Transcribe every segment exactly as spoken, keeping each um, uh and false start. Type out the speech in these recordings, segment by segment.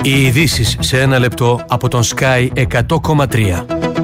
Οι ειδήσεις σε ένα λεπτό από τον Sky εκατό κόμμα τρία.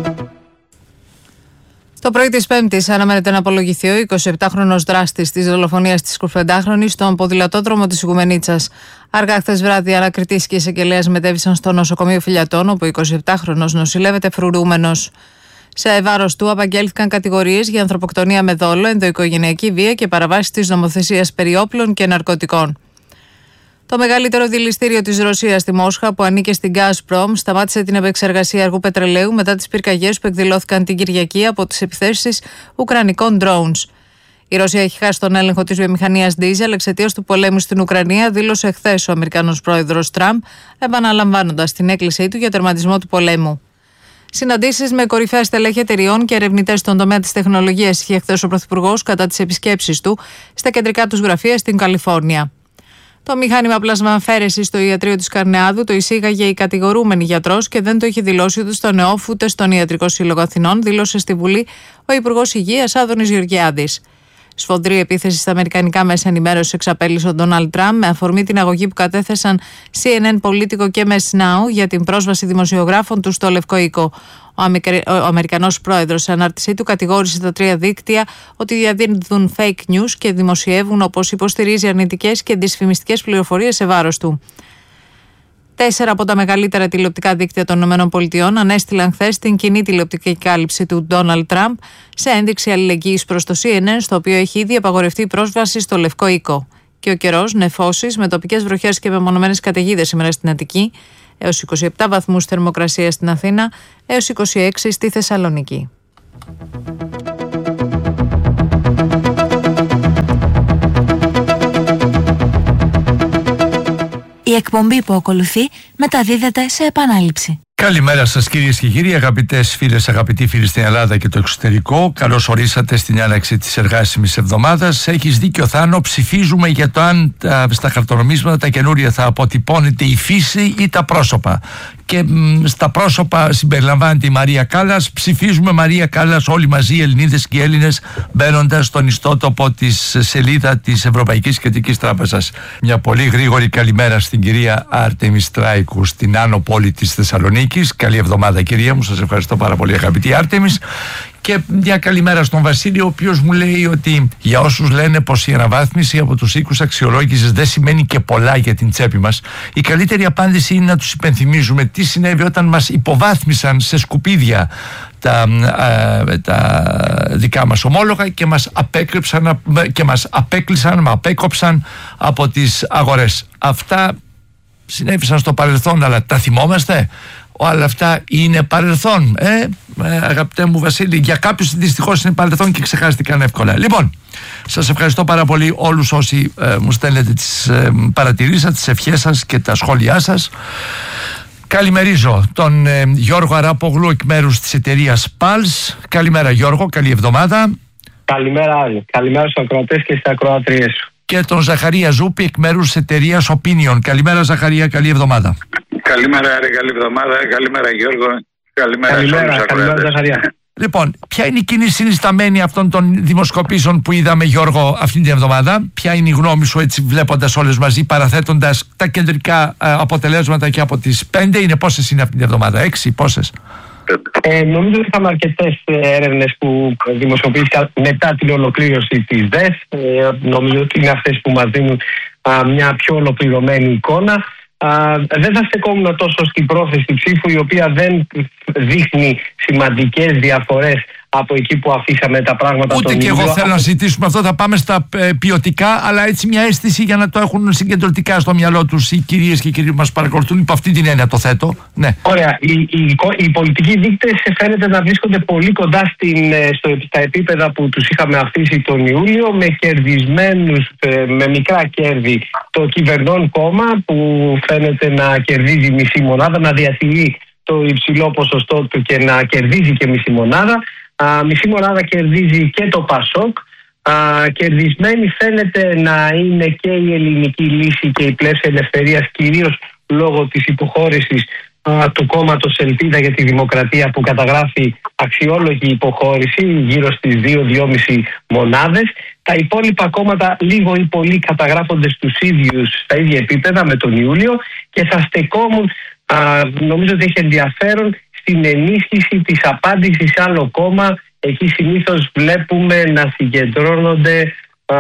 Το πρωί της Πέμπτης αναμένεται να απολογηθεί ο εικοσιεπτάχρονος δράστης της δολοφονίας της εικοσιπεντάχρονης στον ποδηλατόδρομο της Οικουμενίτσας. Αργά χθες βράδυ, ανακριτής και εισαγγελέας μετέβησαν στο νοσοκομείο Φιλιατών, όπου ο εικοσιεπτάχρονος νοσηλεύεται φρουρούμενος. Σε βάρος του απαγγέλθηκαν κατηγορίες για ανθρωποκτονία με δόλο, ενδοοικογενειακή βία και παραβάσεις της νομοθεσίας περί όπλων και ναρκωτικών. Το μεγαλύτερο δηληστήριο της Ρωσίας στη Μόσχα, που ανήκε στην Gazprom, σταμάτησε την επεξεργασία αργού πετρελαίου μετά τις πυρκαγιές που εκδηλώθηκαν την Κυριακή από τις επιθέσεις ουκρανικών drones. Η Ρωσία έχει χάσει τον έλεγχο της βιομηχανίας ντίζελ εξαιτίας του πολέμου στην Ουκρανία, δήλωσε χθες ο Αμερικανός πρόεδρος Τραμπ, επαναλαμβάνοντας την έκκλησή του για τερματισμό του πολέμου. Συναντήσεις με κορυφαία στελέχη εταιριών και ερευνητές στον τομέα της τεχνολογίας είχε χθες ο Πρωθυπουργός κατά τις επισκέψεις του στα κεντρικά τους γραφεία στην Καλιφόρνια. Το μηχάνημα πλασμαφέρεσης στο ιατρείο της Καρνεάδου το εισήγαγε η κατηγορούμενη γιατρός και δεν το είχε δηλώσει ούτε στον ΕΟΦ ούτε στον Ιατρικό Σύλλογο Αθηνών, δήλωσε στη Βουλή ο Υπουργός Υγείας Άδωνης Γεωργιάδης. Σφοδρή επίθεση στα αμερικανικά μέσα ενημέρωσης εξαπέλυσε ο Ντόναλντ Τραμπ με αφορμή την αγωγή που κατέθεσαν σι εν εν, Politico και Mess Now για την πρόσβαση δημοσιογράφων του στο Λευκό Οίκο. Ο, Αμερικα... ο Αμερικανός πρόεδρος σε ανάρτησή του κατηγόρησε τα τρία δίκτυα ότι διαδίδουν fake news και δημοσιεύουν, όπως υποστηρίζει, αρνητικές και δυσφημιστικές πληροφορίες σε βάρος του. Τέσσερα από τα μεγαλύτερα τηλεοπτικά δίκτυα των ΗΠΑ ανέστειλαν χθες την κοινή τηλεοπτική κάλυψη του Ντόναλντ Τραμπ σε ένδειξη αλληλεγγύης προς το σι εν εν, στο οποίο έχει ήδη απαγορευτεί πρόσβαση στο Λευκό Οίκο. Και ο καιρός, νεφώσεις με τοπικές βροχές και μεμονωμένες καταιγίδες σήμερα στην Αττική, έως είκοσι επτά βαθμούς θερμοκρασία στην Αθήνα, έως είκοσι έξι στη Θεσσαλονίκη. Η εκπομπή που ακολουθεί μεταδίδεται σε επανάληψη. Καλημέρα σας κυρίες και κύριοι, αγαπητές φίλες, αγαπητοί φίλοι στην Ελλάδα και το εξωτερικό. Καλώς ορίσατε στην άναξη της εργάσιμης εβδομάδας. Έχεις δίκιο, Θάνο, ψηφίζουμε για το αν τα, στα χαρτονομίσματα τα καινούρια θα αποτυπώνεται η φύση ή τα πρόσωπα. Και μ, στα πρόσωπα συμπεριλαμβάνεται η Μαρία Κάλλας. Ψηφίζουμε Μαρία Κάλλας όλοι μαζί, Ελληνίδες και Έλληνες, μπαίνοντας στον ιστότοπο της σελίδα της Ευρωπαϊκής Κεντρικής Τράπεζας. Μια πολύ γρήγορη καλημέρα στην κυρία Άρτεμι Στράικου στην Άνω Πόλη της Θεσσαλονίκης. Καλή εβδομάδα, κυρία μου, σας ευχαριστώ πάρα πολύ, αγαπητή Άρτεμις. Και μια καλημέρα στον Βασίλειο, ο οποίος μου λέει ότι για όσους λένε πως η αναβάθμιση από τους οίκους αξιολόγησης δεν σημαίνει και πολλά για την τσέπη μας, η καλύτερη απάντηση είναι να τους υπενθυμίζουμε τι συνέβη όταν μας υποβάθμισαν σε σκουπίδια τα, α, τα δικά μας ομόλογα και μας απέκρυψαν και μας απέκλεισαν, μας απέκοψαν από τις αγορές. Αυτά συνέβησαν στο παρελθόν, αλλά τα θυμόμαστε? Όλα αυτά είναι παρελθόν, ε, ε, αγαπητέ μου Βασίλη. Για κάποιους δυστυχώς είναι παρελθόν και ξεχάστηκαν εύκολα. Λοιπόν, σας ευχαριστώ πάρα πολύ όλους όσοι ε, μου στέλνετε τις ε, παρατηρήσεις σας, τις ευχές σας και τα σχόλιά σας. Καλημερίζω τον ε, Γιώργο Αράπογλου εκ μέρους της εταιρείας Pulse. Καλημέρα Γιώργο, καλή εβδομάδα. Καλημέρα Άλλη, καλημέρα στους ακροατές και στις ακροατρίες σου. Και τον Ζαχαρία Ζούπη εκ μέρους της εταιρείας Opinion. Καλημέρα Ζαχαρία, καλή εβδομάδα. Καλημέρα, ρε, καλή εβδομάδα. Καλημέρα, Γιώργο. Καλημέρα, καλημέρα, καλημέρα Ζαχαρία. Λοιπόν, ποια είναι η κοινή συνισταμένη αυτών των δημοσκοπήσεων που είδαμε, Γιώργο, αυτή την εβδομάδα? Ποια είναι η γνώμη σου, έτσι, βλέποντας όλες μαζί, παραθέτοντας τα κεντρικά ε, αποτελέσματα και από τις πέντε? Είναι πόσες είναι αυτή την εβδομάδα, έξι, πόσες? Ε, νομίζω ότι είχαμε αρκετές έρευνες που δημοσιοποιήθηκαν μετά την ολοκλήρωση της ΔΕΣ. Ε, νομίζω ότι είναι αυτές που μας δίνουν α, μια πιο ολοκληρωμένη εικόνα. Α, δεν θα στεκόμουν τόσο στην πρόθεση ψήφου, η οποία δεν δείχνει σημαντικές διαφορές από εκεί που αφήσαμε τα πράγματα. Ούτε και εγώ θέλω να συζητήσουμε αυτό, θα πάμε στα ε, ποιοτικά, αλλά έτσι μια αίσθηση για να το έχουν συγκεντρωτικά στο μυαλό τους οι κυρίες και οι κύριοι που μας παρακολουθούν. Υπό αυτή την έννοια το θέτω. Ναι. Ωραία. Οι, οι, οι πολιτικοί δείκτες φαίνεται να βρίσκονται πολύ κοντά στην, στο, στα επίπεδα που τους είχαμε αφήσει τον Ιούλιο, με κερδισμένους, με μικρά κέρδη, το κυβερνών κόμμα που φαίνεται να κερδίζει μισή μονάδα, να διατηρεί το υψηλό ποσοστό του και να κερδίζει και μισή μονάδα. Α, μισή μονάδα κερδίζει και το Πασόκ. Α, κερδισμένη φαίνεται να είναι και η Ελληνική Λύση και η Πλεύση Ελευθερίας, κυρίως λόγω της υποχώρησης α, του κόμματος Ελπίδα για τη Δημοκρατία, που καταγράφει αξιόλογη υποχώρηση γύρω στις δύο με δύο κόμμα πέντε μονάδες. Τα υπόλοιπα κόμματα λίγο ή πολύ καταγράφονται στους ίδιους, στα ίδια επίπεδα με τον Ιούλιο, και θα στεκόμουν, α, νομίζω ότι έχει ενδιαφέρον, στην ενίσχυση της απάντησης σε άλλο κόμμα. Εκεί συνήθως βλέπουμε να συγκεντρώνονται α,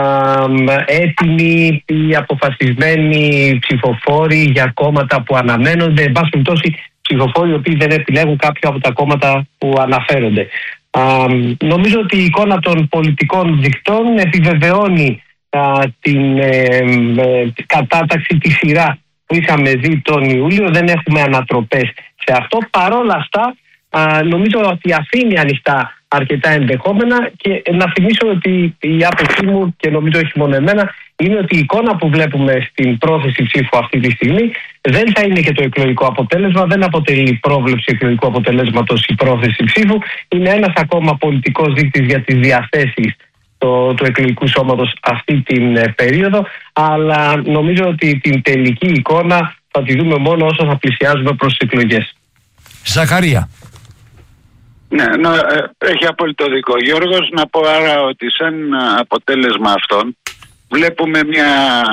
έτοιμοι ή αποφασισμένοι ψηφοφόροι για κόμματα που αναμένονται, εν πάση περιπτώσει ψηφοφόροι οι οποίοι δεν επιλέγουν κάποιο από τα κόμματα που αναφέρονται. Α, νομίζω ότι η εικόνα των πολιτικών δικτών επιβεβαιώνει α, την ε, ε, κατάταξη, τη σειρά που είχαμε δει τον Ιούλιο. Δεν έχουμε ανατροπές σε αυτό. Παρόλα αυτά, α, νομίζω ότι αφήνει ανοιχτά αρκετά ενδεχόμενα, και να θυμίσω ότι η άποψή μου, και νομίζω όχι μόνο εμένα, είναι ότι η εικόνα που βλέπουμε στην πρόθεση ψήφου αυτή τη στιγμή δεν θα είναι και το εκλογικό αποτέλεσμα, δεν αποτελεί πρόβλεψη εκλογικού αποτελέσματος η πρόθεση ψήφου. Είναι ένας ακόμα πολιτικός δείκτης για τις διαθέσεις του, του εκλογικού σώματος αυτή την ε, περίοδο, αλλά νομίζω ότι την τελική εικόνα θα τη δούμε μόνο όσο θα πλησιάζουμε προς τις εκλογές. Ζαχαρία. Ναι, ναι, έχει απόλυτο δικό Γιώργος. Να πω άρα ότι σαν αποτέλεσμα αυτών βλέπουμε μια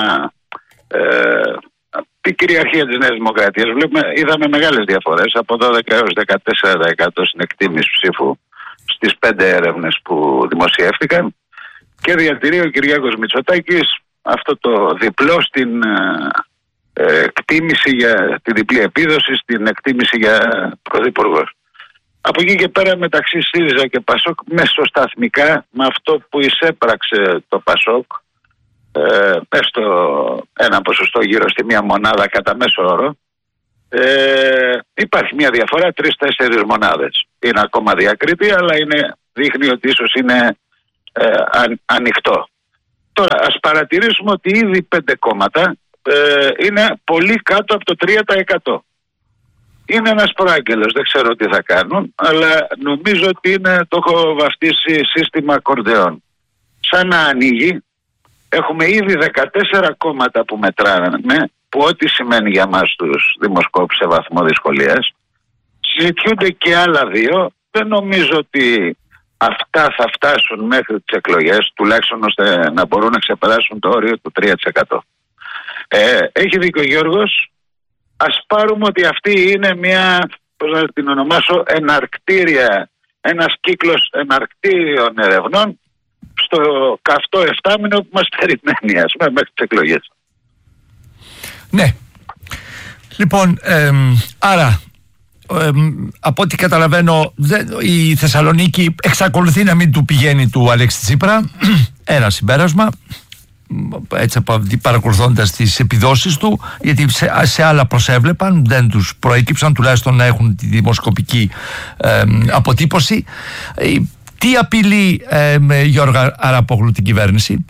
ε, την κυριαρχία της Νέας Δημοκρατίας. Βλέπουμε, είδαμε μεγάλες διαφορές από δώδεκα έως δεκατέσσερα τοις εκατό στην εκτίμηση ψήφου στις πέντε έρευνες που δημοσιεύτηκαν, και διατηρεί ο Κυριάκος Μητσοτάκης αυτό το διπλό στην ε, εκτίμηση για τη διπλή επίδοση, στην εκτίμηση για πρωθυπουργός. Από εκεί και πέρα, μεταξύ ΣΥΡΙΖΑ και ΠΑΣΟΚ, μεσοσταθμικά με αυτό που εισέπραξε το ΠΑΣΟΚ, ε, έστω ένα ποσοστό γύρω στη μία μονάδα κατά μέσο όρο, ε, υπάρχει μια διαφορά τρεις-τέσσερις μονάδες. Είναι ακόμα διακρίτη, αλλά είναι, δείχνει ότι ίσως είναι ε, αν, ανοιχτό. Τώρα ας παρατηρήσουμε ότι ήδη πέντε κόμματα ε, είναι πολύ κάτω από το τρία τοις εκατό. Είναι ένας προάγγελος, δεν ξέρω τι θα κάνουν, αλλά νομίζω ότι είναι, το έχω βαφτίσει σύστημα ακορντεόν. Σαν να ανοίγει, έχουμε ήδη δεκατέσσερα κόμματα που μετράνε, που ό,τι σημαίνει για μας τους δημοσκόπους σε βαθμό δυσκολίας. Συζητιούνται και άλλα δύο. Δεν νομίζω ότι αυτά θα φτάσουν μέχρι τις εκλογές, τουλάχιστον ώστε να μπορούν να ξεπεράσουν το όριο του τρία τοις εκατό. Ε, έχει δίκιο ο Γιώργος. Ας πάρουμε ότι αυτή είναι μια, πώς να την ονομάσω, εναρκτήρια, ένας κύκλος εναρκτήριων ερευνών στο καυτό εφτάμινο που μας περιμένει, ας πούμε, μέχρι τις εκλογές. Ναι. Λοιπόν, ε, άρα, ε, από ό,τι καταλαβαίνω, η Θεσσαλονίκη εξακολουθεί να μην του πηγαίνει του Αλέξη Τσίπρα. Ένα συμπέρασμα, έτσι παρακολουθώντας τις επιδόσεις του, γιατί σε, σε άλλα προσέβλεπαν, δεν τους προέκυψαν, τουλάχιστον να έχουν τη δημοσκοπική ε, αποτύπωση. Ε, τι απειλεί, ε, με Γιώργα Αραπόγλου, την κυβέρνηση?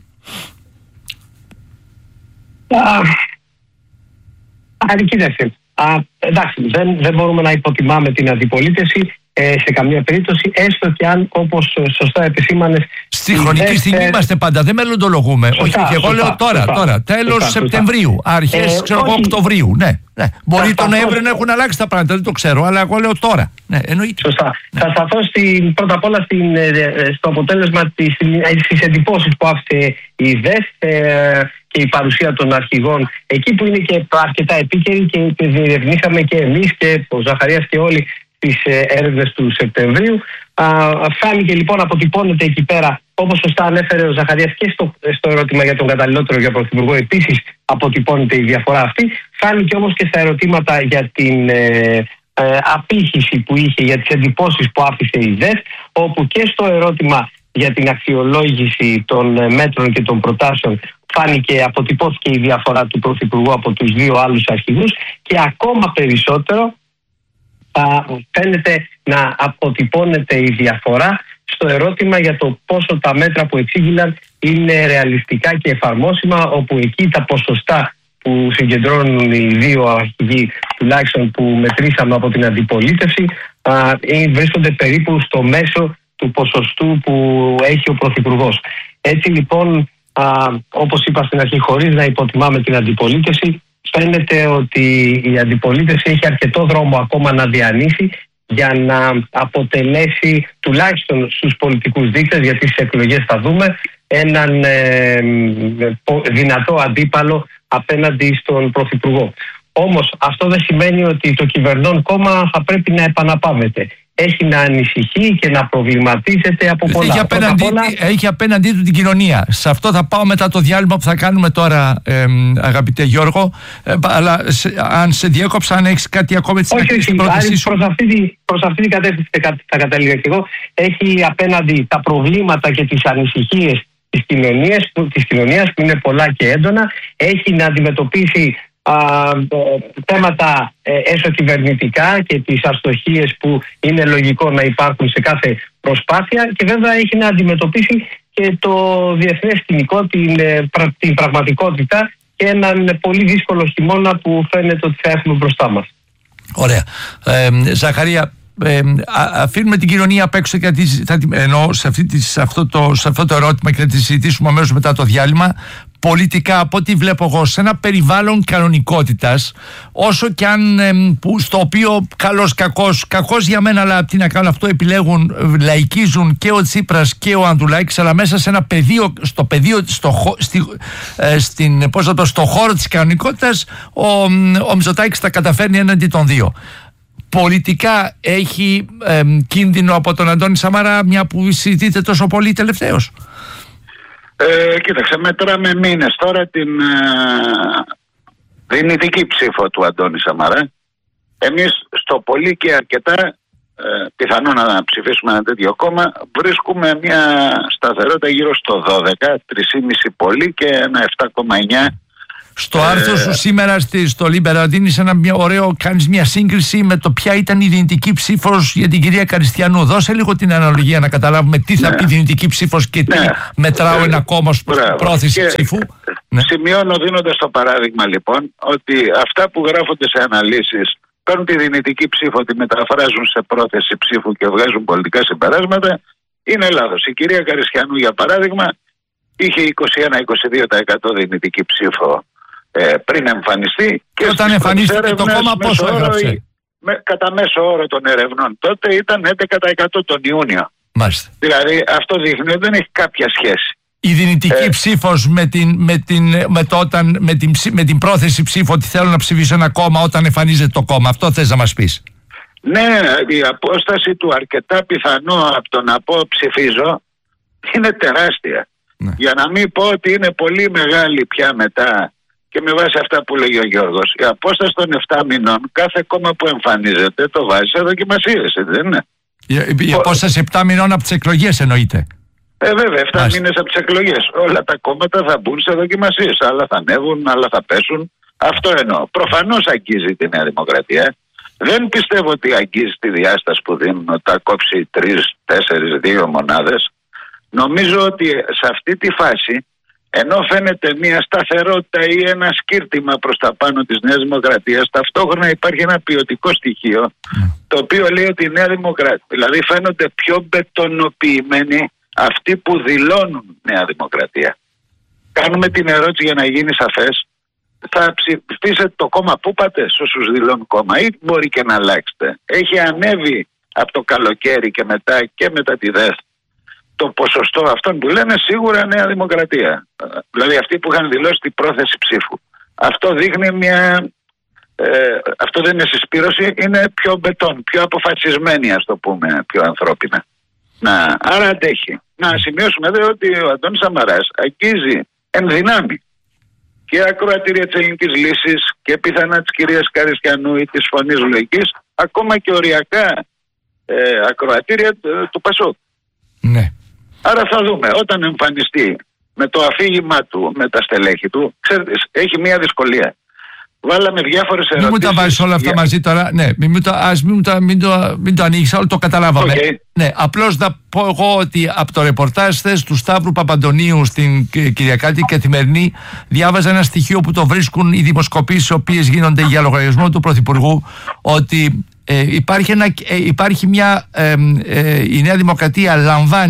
Άρα, κοίταξε, εντάξει, δεν, δεν μπορούμε να υποτιμάμε την αντιπολίτευση ε, σε καμία περίπτωση, έστω και αν, όπως σωστά επισήμανες, στη χρονική δεύτερη... στιγμή είμαστε πάντα, δεν μελλοντολογούμε. Σωστά, όχι, όχι, εγώ σωστά, λέω τώρα, σωστά, τώρα τέλος σωστά, Σεπτεμβρίου, αρχές ε, ξέρω, Οκτωβρίου. Ναι, ναι. Μπορεί τον Νοέμβριο να έχουν αλλάξει τα πράγματα, δεν το ξέρω, αλλά εγώ λέω τώρα. Ναι, εννοείται. Σωστά. Ναι. Θα σταθώ στην, πρώτα απ' όλα στην, στο αποτέλεσμα της εντυπώσεις που άφησε η ΔΕΘ ε, και η παρουσία των αρχηγών εκεί, που είναι και αρκετά επίκαιρη και διερευνήσαμε και εμείς και ο Ζαχαρίας και όλοι τις έρευνες του Σεπτεμβρίου. Α, φάνηκε λοιπόν, αποτυπώνεται εκεί πέρα, όπως σωστά ανέφερε ο Ζαχαρίας και στο, στο ερώτημα για τον καταλληλότερο για πρωθυπουργό, επίσης αποτυπώνεται η διαφορά αυτή. Φάνηκε όμως και στα ερωτήματα για την ε, ε, απήχηση που είχε, για τις εντυπώσεις που άφησε η ΔΕΘ, όπου και στο ερώτημα για την αξιολόγηση των μέτρων και των προτάσεων φάνηκε, αποτυπώθηκε η διαφορά του πρωθυπουργού από τους δύο άλλους αρχηγούς, και ακόμα περισσότερο θα φαίνεται να αποτυπώνεται η διαφορά στο ερώτημα για το πόσο τα μέτρα που εξήγηλαν είναι ρεαλιστικά και εφαρμόσιμα, όπου εκεί τα ποσοστά που συγκεντρώνουν οι δύο αρχηγοί, τουλάχιστον που μετρήσαμε από την αντιπολίτευση, βρίσκονται περίπου στο μέσο του ποσοστού που έχει ο πρωθυπουργός. Έτσι λοιπόν, όπως είπα στην αρχή, χωρίς να υποτιμάμε την αντιπολίτευση, φαίνεται ότι η αντιπολίτευση έχει αρκετό δρόμο ακόμα να διανύσει για να αποτελέσει τουλάχιστον στους πολιτικούς δείκτες, γιατί στις εκλογές θα δούμε, έναν ε, δυνατό αντίπαλο απέναντι στον Πρωθυπουργό. Όμως αυτό δεν σημαίνει ότι το κυβερνών κόμμα θα πρέπει να επαναπάβεται. Έχει να ανησυχεί και να προβληματίζεται από πολλά. Έχει απέναντί, πολλά... έχει απέναντί του την κοινωνία. Σε αυτό θα πάω μετά το διάλειμμα που θα κάνουμε τώρα, ε, αγαπητέ Γιώργο. Ε, αλλά σε, αν σε διέκοψα, αν έχεις κάτι ακόμα έτσι να κλείσεις την πρότασή σου. Προς αυτή, προς αυτή την κατεύθυνση θα καταλήγα και εγώ. Έχει απέναντι τα προβλήματα και τις ανησυχίες της κοινωνίας, της κοινωνίας που είναι πολλά και έντονα. Έχει να αντιμετωπίσει Α, θέματα ε, εσωκυβερνητικά και τις αστοχίες που είναι λογικό να υπάρχουν σε κάθε προσπάθεια, και βέβαια έχει να αντιμετωπίσει και το διεθνές σκηνικό, την, την πραγματικότητα και έναν πολύ δύσκολο χειμώνα που φαίνεται ότι θα έχουμε μπροστά μας. Ωραία. Ε, Ζαχαρία, Ε, αφήνουμε την κοινωνία απ' έξω, γιατί θα, εννοώ σε, αυτή, σε, αυτό το, σε αυτό το ερώτημα, και θα τη συζητήσουμε αμέσως μετά το διάλειμμα. Πολιτικά, από ό,τι βλέπω εγώ, σε ένα περιβάλλον κανονικότητας, όσο και αν ε, που, στο οποίο καλός κακός, κακός για μένα, αλλά τι να κάνω, αυτό επιλέγουν, λαϊκίζουν και ο Τσίπρας και ο Ανδρουλάκης, αλλά μέσα σε ένα πεδίο, στο πεδίο, στο, στη, ε, στην, πώς θα το, στο χώρο της κανονικότητας, ο, ο Μητσοτάκης τα καταφέρνει έναντι των δύο. Πολιτικά έχει ε, κίνδυνο από τον Αντώνη Σαμαρά, μια που συζητείτε τόσο πολύ τελευταίως? Ε, κοίταξε, μετράμε μήνες τώρα την ε, δυνητική ψήφο του Αντώνη Σαμαρά. Εμείς στο πολύ και αρκετά, ε, πιθανό να ψηφίσουμε ένα τέτοιο κόμμα, βρίσκουμε μια σταθερότητα γύρω στο δώδεκα, τρία κόμμα πέντε πολύ και ένα επτά κόμμα εννιά. Στο άρθρο σου σήμερα στη, στο Λίμπερα δίνεις ένα μια ωραίο, κάνεις μια σύγκριση με το ποια ήταν η δυνητική ψήφος για την κυρία Καριστιανού. Δώσε λίγο την αναλογία να καταλάβουμε τι θα ναι. πει δυνητική ψήφος και τι ναι. μετράω ένα κόμμα ως πρόθεση ψήφου. Ναι. Σημειώνω, δίνοντας το παράδειγμα λοιπόν, ότι αυτά που γράφονται σε αναλύσεις παίρνουν τη δυνητική ψήφο, τη μεταφράζουν σε πρόθεση ψήφου και βγάζουν πολιτικά συμπεράσματα, είναι λάθος. Η κυρία Καριστιανού, για παράδειγμα, είχε είκοσι ένα με είκοσι δύο τοις εκατό δυνητική ψήφο Ε, πριν εμφανιστεί, και όταν εμφανίστηκε το κόμμα πόσο έγραψε? Με, κατά μέσο όρο των ερευνών τότε ήταν έντεκα τοις εκατό τον Ιούνιο. Μάλιστα. Δηλαδή αυτό δείχνει ότι δεν έχει κάποια σχέση η δυνητική ε, ψήφος με την, με, την, με, το, όταν, με, την, με την πρόθεση ψήφου ότι θέλω να ψηφίσω ένα κόμμα όταν εμφανίζεται το κόμμα. Αυτό θες να μας πεις? Ναι, η απόσταση του αρκετά πιθανό από το να πω ψηφίζω είναι τεράστια. Ναι. Για να μην πω ότι είναι πολύ μεγάλη πια μετά. Και με βάση αυτά που λέγει ο Γιώργος, η απόσταση των επτά μηνών, κάθε κόμμα που εμφανίζεται το βάζει σε δοκιμασίες, δεν είναι? Η, η απόσταση επτά μηνών από τις εκλογές εννοείται? Ε, βέβαια, επτά μήνες από τις εκλογές. Όλα τα κόμματα θα μπουν σε δοκιμασίες. Άλλα θα ανέβουν, άλλα θα πέσουν. Αυτό εννοώ. Προφανώς αγγίζει τη Νέα Δημοκρατία. Δεν πιστεύω ότι αγγίζει τη διάσταση που δίνουν, ότι θα κόψει τρεις, τέσσερις, δύο μονάδες. Νομίζω ότι σε αυτή τη φάση, ενώ φαίνεται μια σταθερότητα ή ένα σκύρτημα προς τα πάνω της Νέας Δημοκρατίας, ταυτόχρονα υπάρχει ένα ποιοτικό στοιχείο mm. το οποίο λέει ότι η Νέα Δημοκρατία, δηλαδή φαίνονται πιο μπετονοποιημένοι αυτοί που δηλώνουν Νέα Δημοκρατία. Κάνουμε την ερώτηση για να γίνει σαφές, θα ψηφίσετε το κόμμα που είπατε, σε όσους δηλώνουν κόμμα, ή μπορεί και να αλλάξετε? Έχει ανέβει από το καλοκαίρι και μετά και μετά τη ΔΕΘ το ποσοστό αυτών που λένε σίγουρα Νέα Δημοκρατία. Δηλαδή αυτοί που είχαν δηλώσει την πρόθεση ψήφου. Αυτό δείχνει μια... Ε, αυτό δεν είναι συσπήρωση, είναι πιο μπετόν, πιο αποφασισμένοι, ας το πούμε, πιο ανθρώπινα. Να, άρα αντέχει. Να σημειώσουμε δε ότι ο Αντώνης Σαμαράς αγγίζει εν δυνάμει και ακροατήρια της Ελληνικής Λύσης και πιθανά της κυρίας Καριστιανού ή της Φωνής Λογικής, ακόμα και οριακά ε, ακροατήρια του, του Πασόκ. Ναι. Άρα θα δούμε, όταν εμφανιστεί με το αφήγημά του, με τα στελέχη του, ξέρετε, έχει μια δυσκολία. Βάλαμε διάφορες ερωτήσεις. Μην μου τα βάζεις όλα αυτά για... μαζί τώρα. Ναι, μην, μην, το, ας, μην, το, μην, το, μην το ανοίξεις, όλο το καταλάβαμε. Okay. Ναι, απλώς θα πω εγώ ότι από το ρεπορτάζ θες του Σταύρου Παπαντονίου στην Κυριακάτικη Καθημερινή διάβαζα ένα στοιχείο που το βρίσκουν οι δημοσκοπήσεις, οι οποίες γίνονται για λογαριασμό του Πρωθυπουργού, ότι ε, υπάρχει, ένα, ε, υπάρχει μια. Ε, ε, η Νέα Δημοκρατία λαμβάνει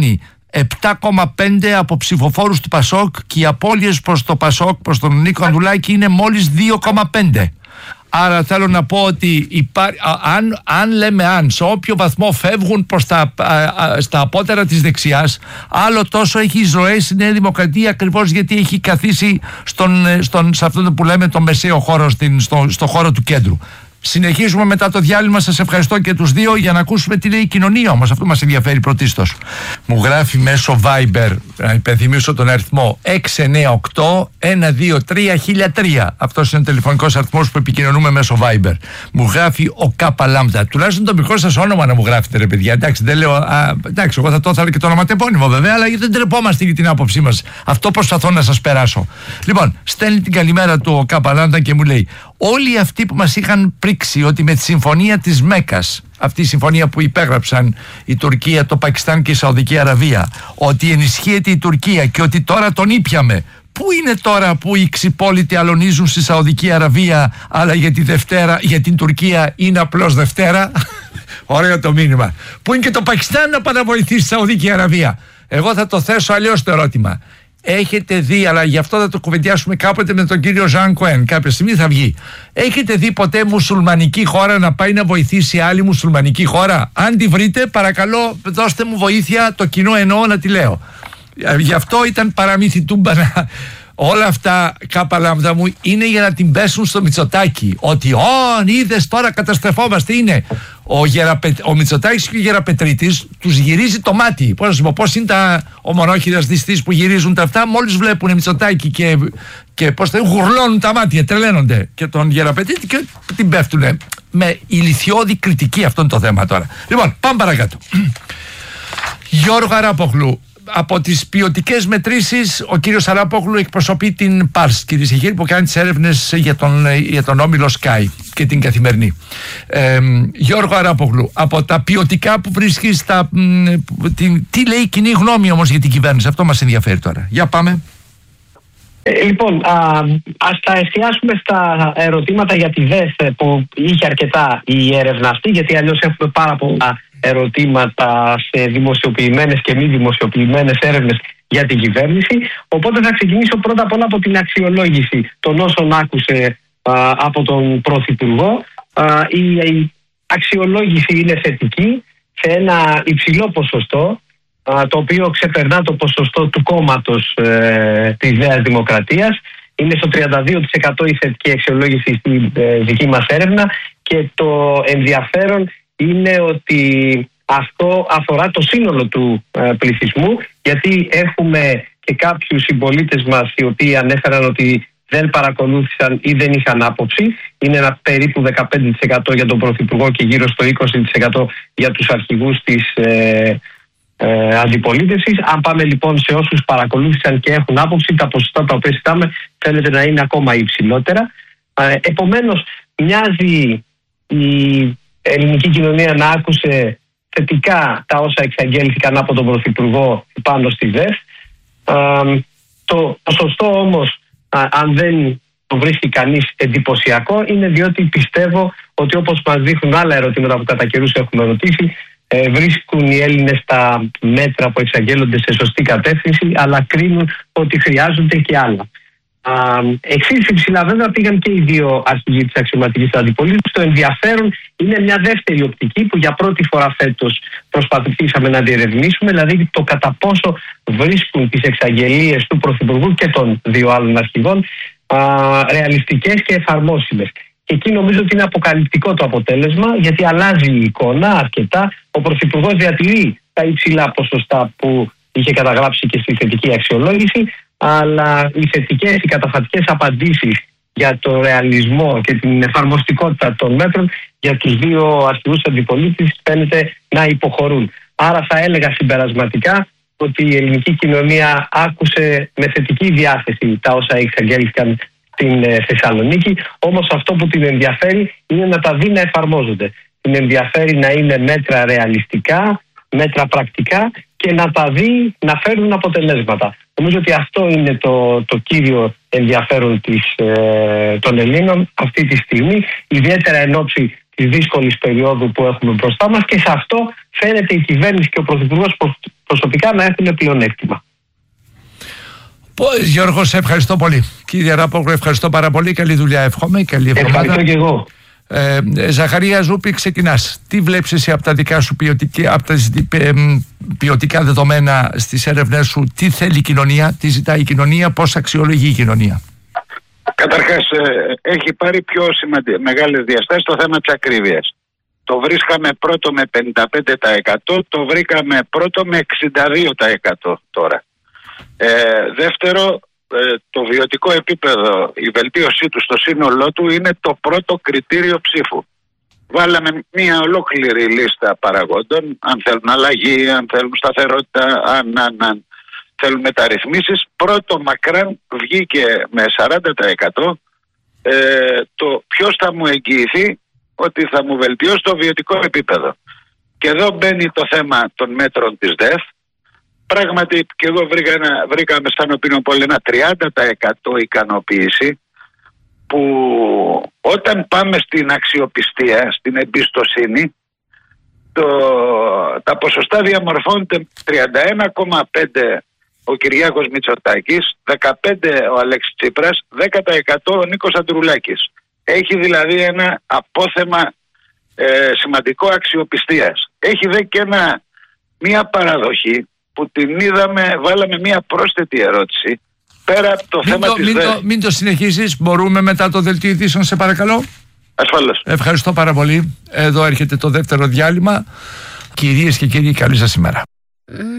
επτά κόμμα πέντε από ψηφοφόρους του Πασόκ και οι απώλειες προς το Πασόκ, προς τον Νίκο Ανδρουλάκη, είναι μόλις δύο κόμμα πέντε. Άρα θέλω να πω ότι υπά... αν, αν λέμε αν σε όποιο βαθμό φεύγουν προς τα, α, α, στα απότερα της δεξιάς, άλλο τόσο έχει εισρωές η Νέα Δημοκρατία, ακριβώς γιατί έχει καθίσει στον, στον, σε αυτό που λέμε το μεσαίο χώρο, στην, στο, στο χώρο του κέντρου. Συνεχίζουμε μετά το διάλειμμα. Σας ευχαριστώ και τους δύο για να ακούσουμε τι λέει η κοινωνία όμως. Αυτό μας ενδιαφέρει πρωτίστως. Μου γράφει μέσω Viber, να υπενθυμίσω τον αριθμό έξι εννιά οκτώ ένα δύο τρία χίλια τρία. Αυτός είναι ο τηλεφωνικός αριθμός που επικοινωνούμε μέσω Viber. Μου γράφει ο Κάπα Λάμδα. Τουλάχιστον το μικρό σας όνομα να μου γράφετε, ρε παιδιά. Εντάξει, δεν λέω. Α, εντάξει, εγώ θα το ήθελα και το ονοματεπώνυμο βέβαια, αλλά δεν τρεπόμαστε για την άποψή μας. Αυτό προσπαθώ να σας περάσω. Λοιπόν, στέλνει την καλημέρα του ο Κάπα Λάμδα και μου λέει: όλοι αυτοί που μας είχαν πρίξει ότι με τη συμφωνία της Μέκας, αυτή η συμφωνία που υπέγραψαν η Τουρκία, το Πακιστάν και η Σαουδική Αραβία, ότι ενισχύεται η Τουρκία και ότι τώρα τον ήπιαμε, πού είναι τώρα που οι ξυπόλοιτοι αλωνίζουν στη Σαουδική Αραβία, αλλά για, τη Δευτέρα, για την Τουρκία είναι απλώς Δευτέρα? Ωραίο το μήνυμα. Πού είναι και το Πακιστάν να παραβοηθήσει τη Σαουδική Αραβία? Εγώ θα το θέσω αλλιώς το ερώτημα. Έχετε δει, αλλά γι' αυτό θα το κουβεντιάσουμε κάποτε με τον κύριο Ζαν Κουέν, κάποια στιγμή θα βγει. Έχετε δει ποτέ μουσουλμανική χώρα να πάει να βοηθήσει άλλη μουσουλμανική χώρα? Αν τη βρείτε, παρακαλώ δώστε μου βοήθεια, το κοινό εννοώ να τη λέω. Γι' αυτό ήταν παραμύθι τούμπανα. Όλα αυτά, Κάπα Λάμδα μου, είναι για να την πέσουν στο Μητσοτάκη. Ότι, ω, είδες τώρα καταστρεφόμαστε. Είναι ο, Γεραπε... ο Μητσοτάκης και ο Γεραπετρίτης τους γυρίζει το μάτι. Πώς να σου πω, πώς είναι τα... ο μονόχειρας διστής που γυρίζουν τα αυτά, μόλις βλέπουν Μητσοτάκη και, και πώς θα γουρλώνουν τα μάτια, τρελαίνονται. Και τον Γεραπετρίτη και την πέφτουνε. Με ηλιθιώδη κριτική, αυτό είναι το θέμα τώρα. Λοιπόν, πάμε παρακάτω. Γιώργο Αράπογλου. Από τις ποιοτικές μετρήσεις, ο κύριος Αράπογλου εκπροσωπεί την Πάρς, κυρίες και κύριοι, που κάνει τις έρευνες για τον, για τον όμιλο Sky και την Καθημερινή. Ε, Γιώργο Αράπογλου, από τα ποιοτικά που βρίσκει, στα, μ, την, τι λέει η κοινή γνώμη όμως για την κυβέρνηση? Αυτό μας ενδιαφέρει τώρα. Για πάμε. Ε, λοιπόν, α, ας τα εστιάσουμε στα ερωτήματα για τη ΔΕΘ που είχε αρκετά η έρευνα αυτή, γιατί αλλιώς έχουμε πάρα πολλά ερωτήματα σε δημοσιοποιημένες και μη δημοσιοποιημένες έρευνες για την κυβέρνηση. Οπότε θα ξεκινήσω πρώτα απ' όλα από την αξιολόγηση των όσων άκουσε α, από τον Πρωθυπουργό. Α, η, η αξιολόγηση είναι θετική σε ένα υψηλό ποσοστό, α, το οποίο ξεπερνά το ποσοστό του κόμματος ε, της Νέας Δημοκρατίας. Είναι στο τριάντα δύο τοις εκατό η θετική αξιολόγηση στη ε, δική μας έρευνα, και το ενδιαφέρον είναι ότι αυτό αφορά το σύνολο του ε, πληθυσμού, γιατί έχουμε και κάποιους συμπολίτες μας οι οποίοι ανέφεραν ότι δεν παρακολούθησαν ή δεν είχαν άποψη. Είναι ένα περίπου δεκαπέντε τοις εκατό για τον Πρωθυπουργό και γύρω στο είκοσι τοις εκατό για τους αρχηγούς της ε, ε, αντιπολίτευσης. Αν πάμε λοιπόν σε όσους παρακολούθησαν και έχουν άποψη, τα ποσοστά τα οποία συζητάμε φαίνεται να είναι ακόμα υψηλότερα. Ε, επομένως, μοιάζει η ελληνική κοινωνία να άκουσε θετικά τα όσα εξαγγέλθηκαν από τον Πρωθυπουργό πάνω στη ΔΕΘ. Το ποσοστό όμως, α, αν δεν το βρίσκει κανείς εντυπωσιακό, είναι διότι πιστεύω ότι, όπως μας δείχνουν άλλα ερωτήματα που κατά καιρούς έχουμε ρωτήσει, ε, βρίσκουν οι Έλληνες τα μέτρα που εξαγγέλλονται σε σωστή κατεύθυνση, αλλά κρίνουν ότι χρειάζονται και άλλα. Εξής υψηλά βέβαια πήγαν και οι δύο αρχηγοί της αξιωματικής αντιπολίτευσης. Το ενδιαφέρον είναι μια δεύτερη οπτική που για πρώτη φορά φέτος προσπαθήσαμε να διερευνήσουμε, δηλαδή το κατά πόσο βρίσκουν τις εξαγγελίες του Πρωθυπουργού και των δύο άλλων αρχηγών α, ρεαλιστικές και εφαρμόσιμες. Και εκεί νομίζω ότι είναι αποκαλυπτικό το αποτέλεσμα, γιατί αλλάζει η εικόνα αρκετά. Ο Πρωθυπουργός διατηρεί τα υψηλά ποσοστά που είχε καταγράψει και στη θετική αξιολόγηση, αλλά οι θετικές, οι καταφατικές απαντήσεις για το ρεαλισμό και την εφαρμοστικότητα των μέτρων για τους δύο αρχηγούς αντιπολίτευσης φαίνεται να υποχωρούν. Άρα θα έλεγα συμπερασματικά ότι η ελληνική κοινωνία άκουσε με θετική διάθεση τα όσα εξαγγέλθηκαν στην Θεσσαλονίκη, όμως αυτό που την ενδιαφέρει είναι να τα δει να εφαρμόζονται. Την ενδιαφέρει να είναι μέτρα ρεαλιστικά, μέτρα πρακτικά και να τα δει να φέρουν αποτελέσματα. Νομίζω ότι αυτό είναι το, το κύριο ενδιαφέρον της, ε, των Ελλήνων αυτή τη στιγμή, ιδιαίτερα εν ώψη της δύσκολης περίοδου που έχουμε μπροστά μας, και σε αυτό φαίνεται η κυβέρνηση και ο Πρωθυπουργός προσωπικά να έχουν πλεονέκτημα. Γιώργο, σε ευχαριστώ πολύ. Κύριε Ράπογλου, ευχαριστώ πάρα πολύ. Καλή δουλειά, εύχομαι. Καλή εβδομάδα. Ευχαριστώ και εγώ. Ε, Ζαχαρία Ζούπη, ξεκινάς. Τι βλέπεις εσύ από τα δικά σου ποιοτικά, από τα ποιοτικά δεδομένα στις έρευνές σου? Τι θέλει η κοινωνία, τι ζητάει η κοινωνία, πώς αξιολογεί η κοινωνία? Καταρχάς, ε, έχει πάρει πιο σημαντικές, μεγάλες διαστάσεις το θέμα της ακρίβειας. Το βρίσκαμε πρώτο με πενήντα πέντε τοις εκατό, το βρήκαμε πρώτο με εξήντα δύο τοις εκατό τώρα. Ε, δεύτερο, ε, το βιωτικό επίπεδο, η βελτίωσή του στο σύνολό του είναι το πρώτο κριτήριο ψήφου. Βάλαμε μια ολόκληρη λίστα παραγόντων, αν θέλουν αλλαγή, αν θέλουν σταθερότητα, αν, αν, αν θέλουν μεταρρυθμίσεις. Πρώτο μακράν βγήκε με σαράντα τοις εκατό ε, το ποιος θα μου εγγυηθεί ότι θα μου βελτιώσει το βιωτικό επίπεδο. Και εδώ μπαίνει το θέμα των μέτρων της ΔΕΘ. Πράγματι και εγώ βρήκα, βρήκαμε σαν Οπινοπόλη ένα τριάντα τοις εκατό ικανοποίηση, που όταν πάμε στην αξιοπιστία, στην εμπιστοσύνη, το, τα ποσοστά διαμορφώνεται τριάντα ένα κόμμα πέντε ο Κυριάκος Μητσοτάκης, δεκαπέντε ο Αλέξης Τσίπρας, δέκα τοις εκατό ο Νίκος Αντρουλάκης. Έχει δηλαδή ένα απόθεμα ε, σημαντικό αξιοπιστίας. Έχει δε και ένα, μια παραδοχή που την είδαμε, βάλαμε μια πρόσθετη ερώτηση πέρα από το μην θέμα το, της μην, ΔΕ. το, μην το συνεχίσεις, μπορούμε μετά το δελτίο ειδήσεων, σε παρακαλώ? Ασφαλώς. Ευχαριστώ πάρα πολύ. Εδώ έρχεται το δεύτερο διάλειμμα. Κυρίες και κύριοι, καλή σας ημέρα.